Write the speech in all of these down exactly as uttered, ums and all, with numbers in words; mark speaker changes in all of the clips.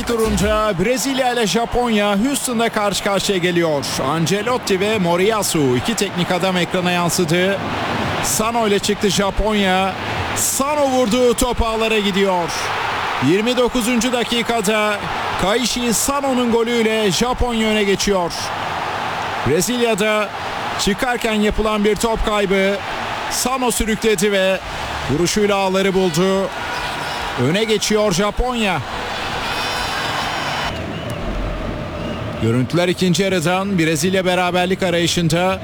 Speaker 1: iki turunca Brezilya ile Japonya Houston'da karşı karşıya geliyor. Ancelotti ve Moriyasu iki teknik adam ekrana yansıdı. Sano ile çıktı Japonya. Sano vurdu, top ağlara gidiyor. yirmi dokuzuncu dakikada Kaishi Sano'nun golüyle Japonya öne geçiyor. Brezilya'da çıkarken yapılan bir top kaybı. Sano sürükledi ve vuruşuyla ağları buldu. Öne geçiyor Japonya. Görüntüler ikinci yarıdan. Brezilya beraberlik arayışında.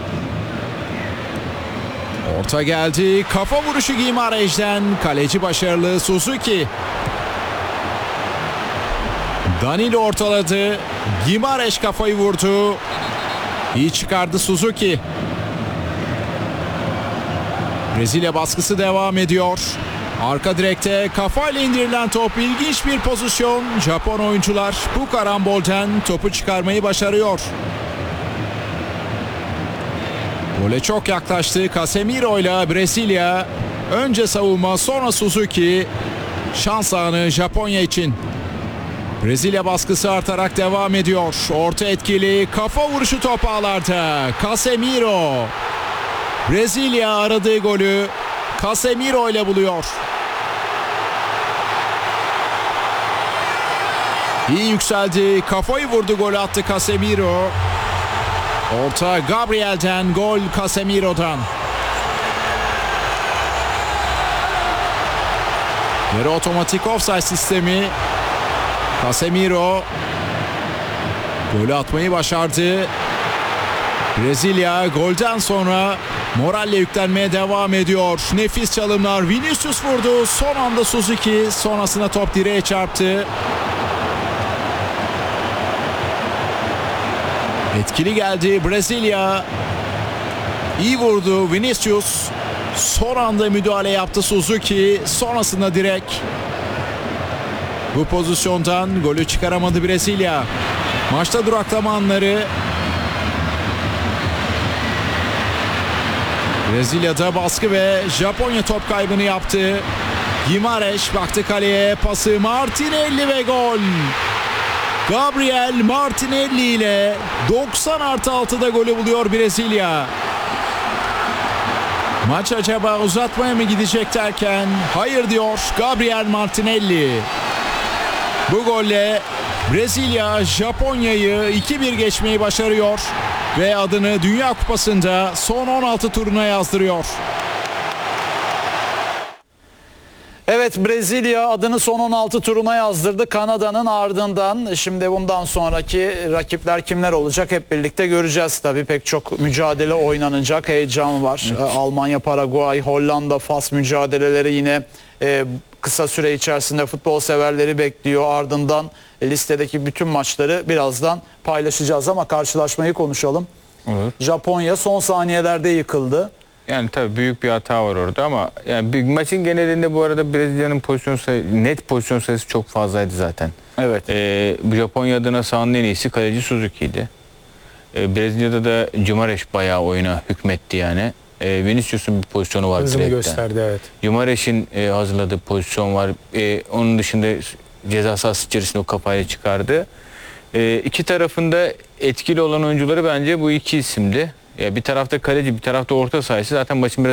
Speaker 1: Orta geldi. Kafa vuruşu Guimarães'den. Kaleci başarılı Suzuki. Danilo ortaladı. Guimarães kafayı vurdu. İyi çıkardı Suzuki. Brezilya baskısı devam ediyor. Arka direkte kafayla indirilen top, ilginç bir pozisyon. Japon oyuncular bu karambolden topu çıkarmayı başarıyor. Gole çok yaklaştı. Casemiro ile Brezilya. Önce savunma, sonra Suzuki. Şans anı Japonya için. Brezilya baskısı artarak devam ediyor. Orta etkili, kafa vuruşu top ağlarda. Casemiro. Brezilya aradığı golü Casemiro ile buluyor. İyi yükseldi. Kafayı vurdu, gol attı Casemiro. Orta Gabriel'den, gol Casemiro'dan. Yarı otomatik offside sistemi. Casemiro golü atmayı başardı. Brezilya golden sonra moralle yüklenmeye devam ediyor. Nefis çalımlar. Vinicius vurdu. Son anda Suzuki. Sonrasında top direğe çarptı. Etkili geldi Brezilya. İyi vurdu Vinicius. Son anda müdahale yaptı Suzuki. Sonrasında direk. Bu pozisyondan golü çıkaramadı Brezilya. Maçta duraklama anları. Brezilya'da baskı ve Japonya top kaybını yaptı. Guimarães baktı kaleye, pası Martinelli ve gol. Gabriel Martinelli ile doksan artı altıda golü buluyor Brezilya. Maç acaba uzatmaya mı gidecek derken hayır diyor Gabriel Martinelli. Bu golle Brezilya Japonya'yı iki bir geçmeyi başarıyor ve adını Dünya Kupası'nda son on altı turuna yazdırıyor.
Speaker 2: Evet, Brezilya adını son on altı turuna yazdırdı Kanada'nın ardından. Şimdi bundan sonraki rakipler kimler olacak hep birlikte göreceğiz. Tabii pek çok mücadele oynanacak, heyecan var. Evet. Almanya, Paraguay, Hollanda, Fas mücadeleleri yine e, kısa süre içerisinde futbol severleri bekliyor. Ardından e, listedeki bütün maçları birazdan paylaşacağız ama karşılaşmayı konuşalım.
Speaker 3: Olur.
Speaker 2: Japonya son saniyelerde yıkıldı.
Speaker 3: Yani tabii büyük bir hata var orada ama yani bir maçın genelinde bu arada Brezilya'nın pozisyon sayı, net pozisyon sayısı çok fazlaydı zaten.
Speaker 2: Evet.
Speaker 3: Ee, Japonya adına sahanın en iyisi kaleci Suzuki'ydi. Ee, Brezilya'da da Guimarães bayağı oyuna hükmetti yani. Ee, Vinicius'un bir pozisyonu var.
Speaker 2: Hızını gösterdi, evet.
Speaker 3: Guimarães'in e, hazırladığı pozisyon var. E, onun dışında ceza sahası içerisinde o kafayla çıkardı. E, iki tarafında etkili olan oyuncuları bence bu iki isimdi. Ya bir tarafta kaleci, bir tarafta orta sahası, zaten maçın biraz